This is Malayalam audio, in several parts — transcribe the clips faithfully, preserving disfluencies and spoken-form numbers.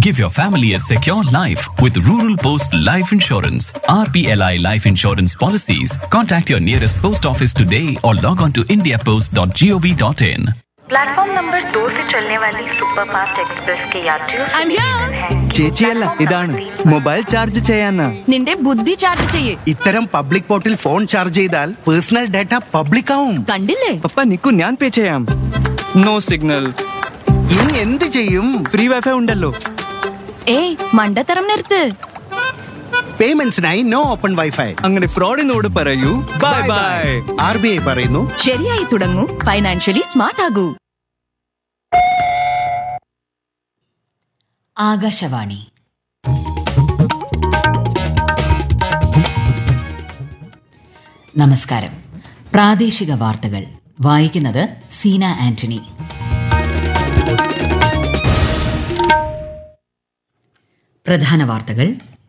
Give your family a secure life with Rural Post Life Insurance. R P L I Life Insurance Policies. Contact your nearest post office today or log on to india post dot gov dot in. Platform number दो से चलने वाली सुपरफास्ट एक्सप्रेस के यात्रियों से निवेदन है. ചേച്ചിയല്ല ഇതാണ് മൊബൈൽ ചാർജ് ചെയ്യാനാ. നിന്റെ ബുദ്ധി ചാർജ് ചെയ്യേ. ഇത്തരം പബ്ലിക് പോർട്ടിൽ ഫോൺ ചാർജ് ചെയ്താൽ പേഴ്സണൽ ഡാറ്റ പബ്ലിക് ആവും. കണ്ടില്ലേ? പപ്പ നിക്കു ഞാൻ പേ ചെയ്യാം. No signal. ഇനി എന്ത് ചെയ്യും? ഫ്രീ വൈഫൈ ഉണ്ടല്ലോ. ഏയ് മണ്ടത്തരം നിർത്ത്. പേയ്മെന്റ്സിനായി നോ ഓപ്പൺ വൈഫൈ. അങ്ങനെ ഫ്രോഡിനോട് പറയൂ bye bye. R B I പറയുന്നു ശരിയായി തുടങ്ങൂ, ഫൈനാൻഷ്യലി സ്മാർട്ട് ആകൂ. ആകാശവാണി. നമസ്കാരം. പ്രാദേശിക വാർത്തകൾ വായിക്കുന്നത് സീന ആന്റണി. പ്രധാന വാർത്തകൾ.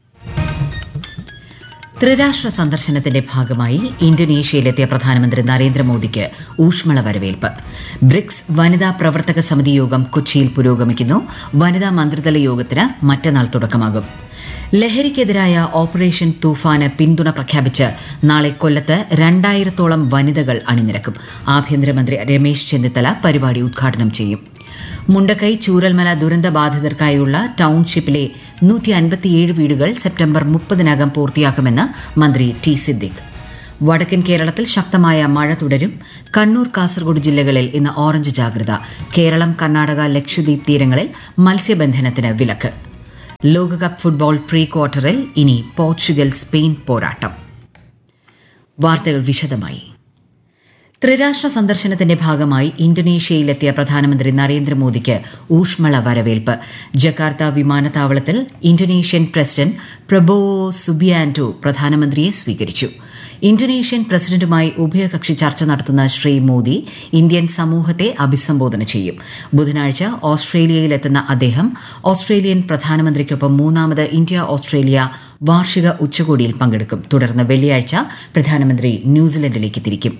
ത്രിരാഷ്ട്ര സന്ദർശനത്തിന്റെ ഭാഗമായി ഇന്തോനേഷ്യയിലെത്തിയ പ്രധാനമന്ത്രി നരേന്ദ്രമോദിക്ക് ഊഷ്മള വരവേൽപ്പ്. ബ്രിക്സ് വനിതാ പ്രവർത്തക സമിതി യോഗം കൊച്ചിയിൽ പുരോഗമിക്കുന്നു. വനിതാ മന്ത്രിതല യോഗത്തിന് മറ്റന്നാൾ തുടക്കമാകും. ലഹരിക്കെതിരായ ഓപ്പറേഷൻ തൂഫാന് പിന്തുണ പ്രഖ്യാപിച്ച് നാളെ കൊല്ലത്ത് രണ്ടായിരത്തോളം വനിതകൾ അണിനിരക്കും. ആഭ്യന്തരമന്ത്രി രമേശ് ചെന്നിത്തല പരിപാടി ഉദ്ഘാടനം ചെയ്യും. മുണ്ടക്കൈ ചൂരൽമല ദുരന്ത ബാധിതർക്കായുള്ള ടൌൺഷിപ്പിലെ നൂറ്റി അൻപത്തിയേഴ് വീടുകൾ സെപ്റ്റംബർ മുപ്പതിനകം പൂർത്തിയാക്കുമെന്ന് മന്ത്രി ടി സിദ്ദിഖ്. വടക്കൻ കേരളത്തിൽ ശക്തമായ മഴ തുടരും. കണ്ണൂർ, കാസർഗോഡ് ജില്ലകളിൽ ഇന്ന് ഓറഞ്ച് ജാഗ്രത. കേരളം, കർണാടക, ലക്ഷദ്വീപ് തീരങ്ങളിൽ മത്സ്യബന്ധനത്തിന് വിലക്ക്. ലോകകപ്പ് ഫുട്ബോൾ പ്രീ ക്വാർട്ടറിൽ ഇനി പോർച്ചുഗൽ സ്പെയിൻ പോരാട്ടം. വാർത്തകൾ വിശദമായി. ത്രിരാഷ്ട്ര സന്ദർശനത്തിന്റെ ഭാഗമായി ഇന്തോനേഷ്യയിലെത്തിയ പ്രധാനമന്ത്രി നരേന്ദ്രമോദിക്ക് ഊഷ്മള വരവേൽപ്പ്. ജക്കാർത്ത വിമാനത്താവളത്തിൽ ഇന്തോനേഷ്യൻ പ്രസിഡന്റ് പ്രബോവോ സുബിയാന്റോ പ്രധാനമന്ത്രിയെ സ്വീകരിച്ചു. ഇന്തോനേഷ്യൻ പ്രസിഡന്റുമായി ഉഭയകക്ഷി ചർച്ച നടത്തുന്ന ശ്രീ മോദി ഇന്ത്യൻ സമൂഹത്തെ അഭിസംബോധന ചെയ്യും. ബുധനാഴ്ച ഓസ്ട്രേലിയയിലെത്തുന്ന അദ്ദേഹം ഓസ്ട്രേലിയൻ പ്രധാനമന്ത്രിക്കൊപ്പം മൂന്നാമത് ഇന്ത്യ ഓസ്ട്രേലിയ വാർഷിക ഉച്ചകോടിയിൽ പങ്കെടുക്കും. തുടർന്ന് വെള്ളിയാഴ്ച പ്രധാനമന്ത്രി ന്യൂസിലൻഡിലേക്ക് തിരിക്കും.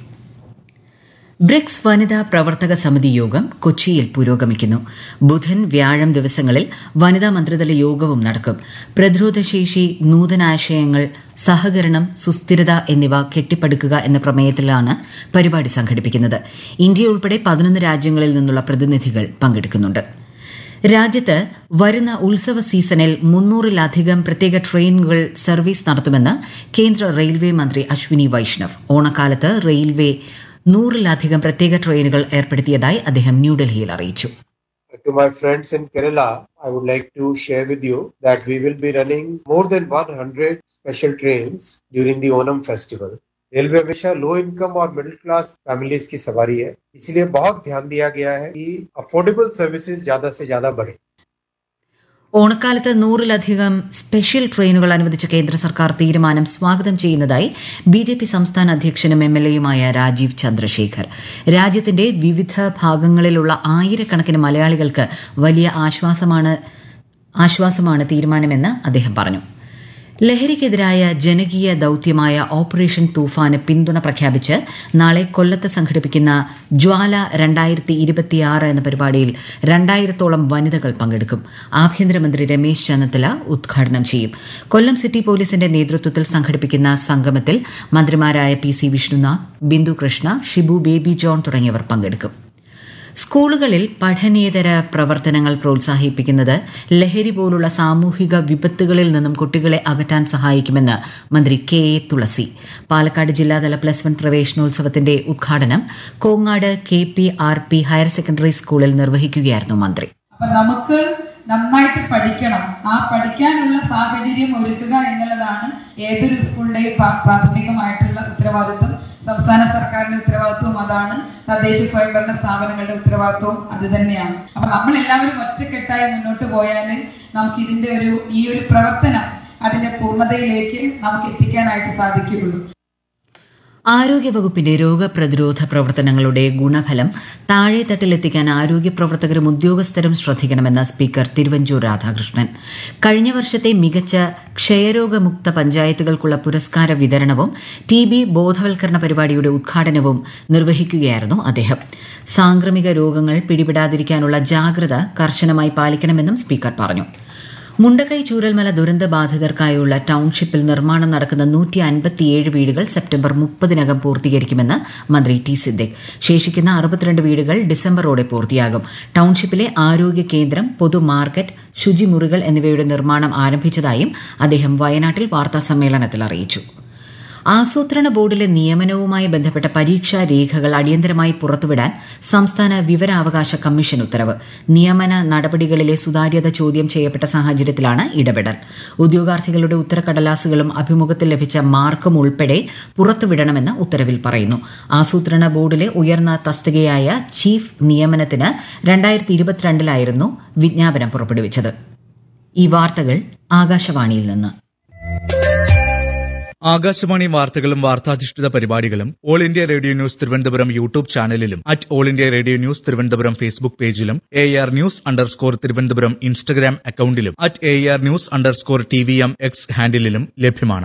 ബ്രിക്സ് വനിതാ പ്രവർത്തക സമിതി യോഗം കൊച്ചിയിൽ പുരോഗമിക്കുന്നു. ബുധൻ, വ്യാഴം ദിവസങ്ങളിൽ വനിതാ മന്ത്രിതല യോഗവും നടക്കും. പ്രതിരോധശേഷി, നൂതനാശയങ്ങൾ, സഹകരണം, സുസ്ഥിരത എന്നിവ കെട്ടിപ്പടുക്കുക എന്ന പ്രമേയത്തിലാണ് പരിപാടി സംഘടിപ്പിക്കുന്നത്. ഇന്ത്യ ഉൾപ്പെടെ പതിനൊന്ന് രാജ്യങ്ങളിൽ നിന്നുള്ള പ്രതിനിധികൾ പങ്കെടുക്കുന്നുണ്ട്. രാജ്യത്ത് വരുന്ന ഉത്സവ സീസണിൽ മുന്നൂറിലധികം പ്രത്യേക ട്രെയിനുകൾ സർവീസ് നടത്തുമെന്ന് കേന്ദ്ര റെയിൽവേ മന്ത്രി അശ്വിനി വൈഷ്ണവ്. ഓണക്കാലത്ത് റെയിൽവേ നൂറിലധികം പ്രത്യേക ട്രെയിനുകൾ ഏർപ്പെടുത്തിയതായി അദ്ദേഹം ന്യൂഡൽഹിയിൽ അറിയിച്ചു. To my friends in Kerala, I would like to share with you that we will be running more than one hundred special trains during the Onam festival. Railway हमेशा लो इनकम और मिडिल क्लास फैमिलीज की सवारी है, इसलिए बहुत ध्यान दिया गया है कि अफोर्डेबल सर्विसेज ज्यादा से ज्यादा बढ़े. ഓണക്കാലത്ത് നൂറിലധികം സ്പെഷ്യൽ ട്രെയിനുകൾ അനുവദിച്ച കേന്ദ്ര സർക്കാർ തീരുമാനം സ്വാഗതം ചെയ്യുന്നതായി ബി ജെ പി സംസ്ഥാന അധ്യക്ഷനും എം എൽ എയുമായ രാജീവ് ചന്ദ്രശേഖർ. രാജ്യത്തിന്റെ വിവിധ ഭാഗങ്ങളിലുള്ള ആയിരക്കണക്കിന് മലയാളികൾക്ക് വലിയ ആശ്വാസമാണ് ആശ്വാസമാണ് തീരുമാനമെന്ന് അദ്ദേഹം പറഞ്ഞു. ലഹരിക്കെതിരായ ജനകീയ ദൌത്യമായ ഓപ്പറേഷൻ തൂഫാന് പിന്തുണ പ്രഖ്യാപിച്ച് നാളെ കൊല്ലത്ത് സംഘടിപ്പിക്കുന്ന ജ്വാല രണ്ടായിരത്തി ഇരുപത്തിയാറ് എന്ന പരിപാടിയിൽ രണ്ടായിരത്തോളം വനിതകൾ പങ്കെടുക്കും. ആഭ്യന്തരമന്ത്രി രമേശ് ചെന്നിത്തല ഉദ്ഘാടനം ചെയ്യും. കൊല്ലം സിറ്റി പോലീസിന്റെ നേതൃത്വത്തിൽ സംഘടിപ്പിക്കുന്ന സംഗമത്തിൽ മന്ത്രിമാരായ P C Vishnunath, Bindu Krishna, Shibu baby John തുടങ്ങിയവർ പങ്കെടുക്കും. സ്കൂളുകളിൽ പഠനേതര പ്രവർത്തനങ്ങൾ പ്രോത്സാഹിപ്പിക്കുന്നത് ലഹരി പോലുള്ള സാമൂഹിക വിപത്തുകളിൽ നിന്നും കുട്ടികളെ അകറ്റാൻ സഹായിക്കുമെന്ന് മന്ത്രി കെ എ തുളസി. പാലക്കാട് ജില്ലാതല പ്ലസ് വൺ പ്രവേശനോത്സവത്തിന്റെ ഉദ്ഘാടനം Kongad K P R P higher secondary സ്കൂളിൽ നിർവഹിക്കുകയായിരുന്നു മന്ത്രി. നമുക്ക് നന്നായിട്ട് പഠിക്കണം, ആ പഠിക്കാനുള്ള സാഹചര്യം ഒരുക്കുക എന്നുള്ളതാണ് ഏതൊരു സ്കൂളിന്റെയും പ്രാഥമികമായിട്ടുള്ള ഉത്തരവാദിത്വം. സംസ്ഥാന സർക്കാരിന്റെ ഉത്തരവാദിത്വവും അതാണ്, തദ്ദേശ സ്വയംഭരണ സ്ഥാപനങ്ങളുടെ ഉത്തരവാദിത്വവും അത് തന്നെയാണ്. അപ്പൊ നമ്മൾ എല്ലാവരും ഒറ്റക്കെട്ടായി മുന്നോട്ട് പോയാല് നമുക്ക് ഇതിന്റെ ഒരു ഈ ഒരു പ്രവർത്തനം അതിന്റെ പൂർണ്ണതയിലേക്ക് നമുക്ക് എത്തിക്കാനായിട്ട് സാധിക്കുകയുള്ളൂ. ആരോഗ്യവകുപ്പിന്റെ രോഗപ്രതിരോധ പ്രവർത്തനങ്ങളുടെ ഗുണഫലം താഴെത്തട്ടിലെത്തിക്കാൻ ആരോഗ്യ പ്രവർത്തകരും ഉദ്യോഗസ്ഥരും ശ്രദ്ധിക്കണമെന്ന് സ്പീക്കർ തിരുവഞ്ചൂർ രാധാകൃഷ്ണൻ. കഴിഞ്ഞ വർഷത്തെ മികച്ച ക്ഷയരോഗമുക്ത പഞ്ചായത്തുകൾക്കുള്ള പുരസ്കാര വിതരണവും ടി ബി ബോധവൽക്കരണ പരിപാടിയുടെ ഉദ്ഘാടനവും നിർവഹിക്കുകയായിരുന്നു അദ്ദേഹം. സാംക്രമിക രോഗങ്ങൾ പിടിപെടാതിരിക്കാനുള്ള ജാഗ്രത കർശനമായി പാലിക്കണമെന്നും സ്പീക്കർ പറഞ്ഞു. മുണ്ടക്കൈ ചൂരൽമല ദുരന്ത ബാധിതർക്കായുള്ള ടൌൺഷിപ്പിൽ നിർമ്മാണം നടക്കുന്ന നൂറ്റി അൻപത്തിയേഴ് വീടുകൾ സെപ്റ്റംബർ മുപ്പതിനകം പൂർത്തീകരിക്കുമെന്ന് മന്ത്രി ടി സിദ്ദിഖ്. ശേഷിക്കുന്ന അറുപത്തിരണ്ട് വീടുകൾ ഡിസംബറോടെ പൂർത്തിയാകും. ടൌൺഷിപ്പിലെ ആരോഗ്യ കേന്ദ്രം, പൊതു മാർക്കറ്റ്, ശുചിമുറികൾ എന്നിവയുടെ നിർമ്മാണം ആരംഭിച്ചതായും അദ്ദേഹം വയനാട്ടിൽ വാർത്താസമ്മേളനത്തിൽ അറിയിച്ചു. ആസൂത്രണ ബോർഡിലെ നിയമനവുമായി ബന്ധപ്പെട്ട പരീക്ഷാ രേഖകൾ അടിയന്തരമായി പുറത്തുവിടാൻ സംസ്ഥാന വിവരാവകാശ കമ്മീഷൻ ഉത്തരവ്. നിയമന നടപടികളിലെ സുതാര്യത ചോദ്യം ചെയ്യപ്പെട്ട സാഹചര്യത്തിലാണ് ഇടപെടൽ. ഉദ്യോഗാർത്ഥികളുടെ ഉത്തരക്കടലാസുകളും അഭിമുഖത്തിൽ ലഭിച്ച മാർക്കും ഉൾപ്പെടെ പുറത്തുവിടണമെന്ന് ഉത്തരവിൽ പറയുന്നു. ആസൂത്രണ ബോർഡിലെ ഉയർന്ന തസ്തികയായ ചീഫ് നിയമനത്തിന് രണ്ടായിരത്തി ഇരുപത്തിരണ്ടിലായിരുന്നു വിജ്ഞാപനം പുറപ്പെടുവിച്ചത്. ഈ വാർത്തകൾ ആകാശവാണിയിൽ നിന്ന്. ആകാശവാണി വാർത്തകളും വാർത്താധിഷ്ഠിത പരിപാടികളും all India radio news Thiruvananthapuram YouTube ചാനലിലും at all India radio news Thiruvananthapuram Facebook പേജിലും A R news underscore Thiruvananthapuram Instagram അക്കൌണ്ടിലും at A R news underscore T V M X ഹാൻഡിലും ലഭ്യമാണ്.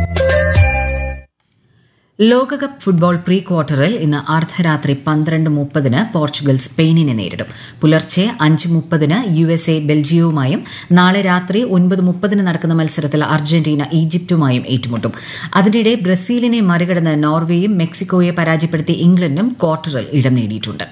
ലോകകപ്പ് ഫുട്ബോൾ പ്രീ ക്വാർട്ടറിൽ ഇന്ന് അർദ്ധരാത്രി പന്ത്രണ്ട് മുപ്പതിന് പോർച്ചുഗൽ സ്പെയിനിനെ നേരിടും. പുലർച്ചെ അഞ്ച് മുപ്പതിന് യു എസ് എ ബെൽജിയവുമായും നാളെ രാത്രി ഒൻപത് മുപ്പതിന് നടക്കുന്ന മത്സരത്തിൽ അർജന്റീന ഈജിപ്തുമായും ഏറ്റുമുട്ടും. അതിനിടെ ബ്രസീലിനെ മറികടന്ന് നോർവേയും മെക്സിക്കോയെ പരാജയപ്പെടുത്തി ഇംഗ്ലണ്ടും ക്വാർട്ടറിൽ ഇടം നേടിയിട്ടുണ്ട്.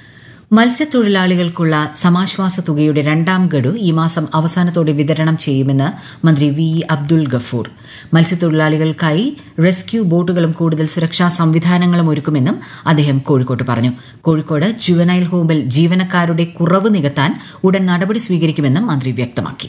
മത്സ്യത്തൊഴിലാളികൾക്കുള്ള സമാശ്വാസ തുകയുടെ രണ്ടാം ഗഡു ഈ മാസം അവസാനത്തോടെ വിതരണം ചെയ്യുമെന്ന് മന്ത്രി V E Abdul Gafoor. മത്സ്യത്തൊഴിലാളികൾക്കായി rescue ബോട്ടുകളും കൂടുതൽ സുരക്ഷാ സംവിധാനങ്ങളും ഒരുക്കുമെന്നും അദ്ദേഹം കോഴിക്കോട്ട് പറഞ്ഞു. കോഴിക്കോട് ജുവനൈൽ ഹോമിൽ ജീവനക്കാരുടെ കുറവ് നികത്താൻ ഉടൻ നടപടി സ്വീകരിക്കുമെന്നും മന്ത്രി വ്യക്തമാക്കി.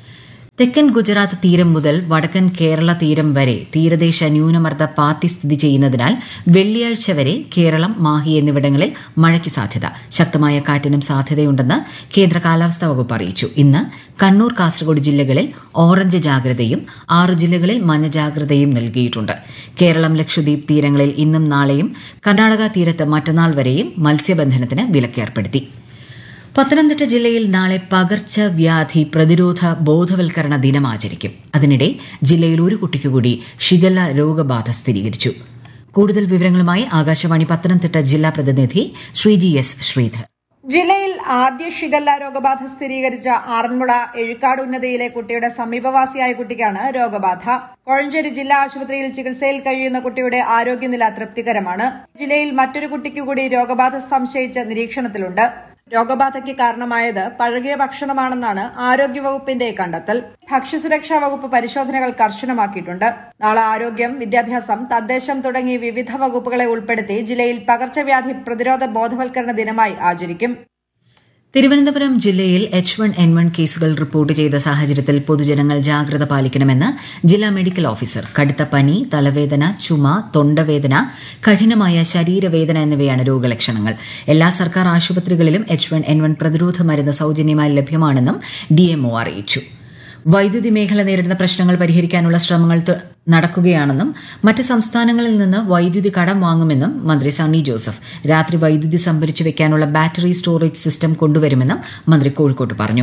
തെക്കൻ ഗുജറാത്ത് തീരം മുതൽ വടക്കൻ കേരള തീരം വരെ തീരദേശ ന്യൂനമർദ്ദ പാത്തി സ്ഥിതി ചെയ്യുന്നതിനാൽ വെള്ളിയാഴ്ച വരെ കേരളം, മാഹി എന്നിവിടങ്ങളിൽ മഴയ്ക്ക് സാധ്യത. ശക്തമായ കാറ്റിനും സാധ്യതയുണ്ടെന്ന് കേന്ദ്ര കാലാവസ്ഥാ വകുപ്പ് അറിയിച്ചു. ഇന്ന് കണ്ണൂർ, കാസർഗോഡ് ജില്ലകളിൽ ഓറഞ്ച് ജാഗ്രതയും ആറ് ജില്ലകളിൽ മഞ്ഞ ജാഗ്രതയും നൽകിയിട്ടുണ്ട്. കേരളം, ലക്ഷദ്വീപ് തീരങ്ങളിൽ ഇന്നും നാളെയും, കർണാടക തീരത്ത് മറ്റന്നാൾ വരെയും മത്സ്യബന്ധനത്തിന് വിലക്കേർപ്പെടുത്തി. പത്തനംതിട്ട ജില്ലയിൽ നാളെ പകർച്ചവ്യാധി പ്രതിരോധ ബോധവൽക്കരണ ദിനം ആചരിക്കും. അതിനിടെ ജില്ലയിൽ ഒരു കുട്ടിക്കുകൂടി ഷിഗല്ല രോഗബാധ സ്ഥിരീകരിച്ചു. കൂടുതൽ വിവരങ്ങളുമായി ആകാശവാണി പത്തനംതിട്ട ജില്ലാ പ്രതിനിധി ശ്രീജി എസ് ശ്രീധർ. ജില്ലയിൽ ആദ്യ ഷിഗല്ല രോഗബാധ സ്ഥിരീകരിച്ച ആറന്മുള എഴുക്കാട് ഉന്നതിയിലെ കുട്ടിയുടെ സമീപവാസിയായ കുട്ടിക്കാണ് രോഗബാധ. കോഴഞ്ചേരി ജില്ലാ ആശുപത്രിയിൽ ചികിത്സയിൽ കഴിയുന്ന കുട്ടിയുടെ ആരോഗ്യനില തൃപ്തികരമാണ്. ജില്ലയിൽ മറ്റൊരു കുട്ടിക്കുകൂടി രോഗബാധ സംശയിച്ച് നിരീക്ഷണത്തിലുണ്ട്. രോഗബാധയ്ക്ക് കാരണമായത് പഴകിയ ഭക്ഷണമാണെന്നാണ് ആരോഗ്യവകുപ്പിന്റെ കണ്ടെത്തൽ. ഭക്ഷ്യസുരക്ഷാ വകുപ്പ് പരിശോധനകൾ കർശനമാക്കിയിട്ടുണ്ട്. നാളെ ആരോഗ്യം, വിദ്യാഭ്യാസം, തദ്ദേശം തുടങ്ങി വിവിധ വകുപ്പുകളെ ഉൾപ്പെടുത്തി ജില്ലയിൽ പകർച്ചവ്യാധി പ്രതിരോധ ബോധവൽക്കരണ ദിനമായി ആചരിക്കും. തിരുവനന്തപുരം ജില്ലയിൽ എച്ച് വൺ എൻ വൺ കേസുകൾ റിപ്പോർട്ട് ചെയ്ത സാഹചര്യത്തിൽ പൊതുജനങ്ങൾ ജാഗ്രത പാലിക്കണമെന്ന് ജില്ലാ മെഡിക്കൽ ഓഫീസർ. കടുത്ത പനി, തലവേദന, ചുമ, തൊണ്ടവേദന, കഠിനമായ ശരീരവേദന എന്നിവയാണ് രോഗലക്ഷണങ്ങൾ. എല്ലാ സർക്കാർ ആശുപത്രികളിലും എച്ച് വൺ എൻ വൺ പ്രതിരോധ മരുന്ന് സൌജന്യമായി ലഭ്യമാണെന്നും ഡിഎംഒ അറിയിച്ചു. വൈദ്യുതി മേഖല നേരിടുന്ന പ്രശ്നങ്ങൾ പരിഹരിക്കാനുള്ള ശ്രമങ്ങൾ നടക്കുകയാണെന്നും മറ്റ് സംസ്ഥാനങ്ങളിൽ നിന്ന് വൈദ്യുതി കടം വാങ്ങുമെന്നും മന്ത്രി സണ്ണി ജോസഫ്. രാത്രി വൈദ്യുതി സംഭരിച്ചു വയ്ക്കാനുള്ള ബാറ്ററി സ്റ്റോറേജ് സിസ്റ്റം കൊണ്ടുവരുമെന്നും മന്ത്രി കോഴിക്കോട്ട് പറഞ്ഞു.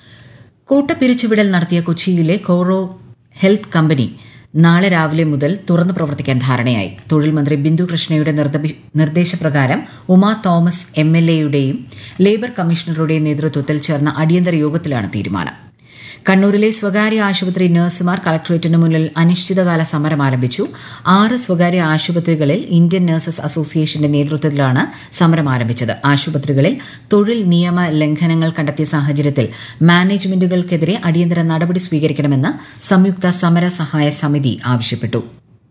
കൂട്ടപ്പിരിച്ചുവിടൽ നടത്തിയ കൊച്ചിയിലെ കോറോ ഹെൽത്ത് കമ്പനി നാളെ രാവിലെ മുതൽ തുറന്നു പ്രവർത്തിക്കാൻ ധാരണയായി. തൊഴിൽ മന്ത്രി ബിന്ദു കൃഷ്ണയുടെ നിർദ്ദേശപ്രകാരം ഉമാ തോമസ് എം എൽ എയുടെയും ലേബർ കമ്മീഷണറുടെയും നേതൃത്വത്തിൽ ചേർന്ന അടിയന്തര യോഗത്തിലാണ് തീരുമാനം. കണ്ണൂരിലെ സ്വകാര്യ ആശുപത്രി നഴ്സുമാർ കളക്ടറേറ്റിന് മുന്നിൽ അനിശ്ചിതകാല സമരം ആരംഭിച്ചു. ആറ് സ്വകാര്യ ആശുപത്രികളിൽ ഇന്ത്യൻ നഴ്സസ് അസോസിയേഷന്റെ നേതൃത്വത്തിലാണ് സമരം ആരംഭിച്ചത്. ആശുപത്രികളിൽ തൊഴിൽ നിയമ ലംഘനങ്ങൾ കണ്ടെത്തിയ സാഹചര്യത്തിൽ മാനേജ്മെന്റുകൾക്കെതിരെ അടിയന്തര നടപടി സ്വീകരിക്കണമെന്ന് സംയുക്ത സമര സഹായ സമിതി ആവശ്യപ്പെട്ടു.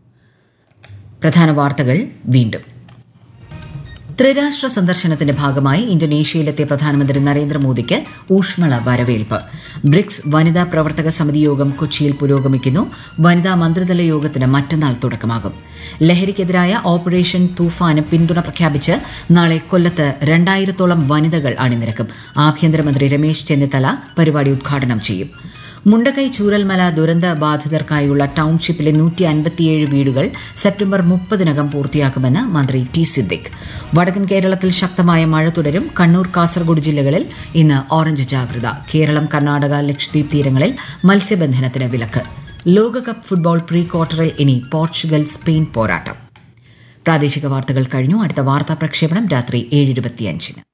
പ്രധാന വാർത്തകൾ വീണ്ടും. ത്രിരാഷ്ട്ര സന്ദർശനത്തിന്റെ ഭാഗമായി ഇന്തോനേഷ്യയിലെത്തിയ പ്രധാനമന്ത്രി നരേന്ദ്രമോദിക്ക് ഊഷ്മള വരവേൽപ്പ്. ബ്രിക്സ് വനിതാ പ്രവർത്തക സമിതി യോഗം കൊച്ചിയിൽ പുരോഗമിക്കുന്നു. വനിതാ മന്ത്രിതല യോഗത്തിന് മറ്റന്നാൾ തുടക്കമാകും. ലഹരിക്കെതിരായ ഓപ്പറേഷൻ തൂഫാന് പിന്തുണ പ്രഖ്യാപിച്ച് നാളെ കൊല്ലത്ത് രണ്ടായിരത്തോളം വനിതകൾ അണിനിരക്കും. ആഭ്യന്തരമന്ത്രി രമേശ് ചെന്നിത്തല പരിപാടി ഉദ്ഘാടനം ചെയ്യും. മുണ്ടക്കൈ ചൂരൽമല ദുരന്ത ബാധിതർക്കായുള്ള ടൌൺഷിപ്പിലെ നൂറ്റി അൻപത്തിയേഴ് വീടുകൾ സെപ്റ്റംബർ മുപ്പതിനകം പൂർത്തിയാക്കുമെന്ന് മന്ത്രി ടി സിദ്ദിഖ്. വടക്കൻ കേരളത്തിൽ ശക്തമായ മഴ തുടരും. കണ്ണൂർ, കാസർഗോഡ് ജില്ലകളിൽ ഇന്ന് ഓറഞ്ച് ജാഗ്രത. കേരളം, കർണാടക, ലക്ഷദ്വീപ് തീരങ്ങളിൽ മത്സ്യബന്ധനത്തിന് വിലക്ക്. ലോകകപ്പ് ഫുട്ബോൾ പ്രീ ക്വാർട്ടറിൽ ഇനി പോർച്ചുഗൽ സ്പെയിൻ പോരാട്ടം. പ്രാദേശിക വാർത്തകൾ കഴിഞ്ഞു. അടുത്ത വാർത്താ പ്രക്ഷേപണം രാത്രി ഏഴ് ഇരുപത്തിയഞ്ചിന്.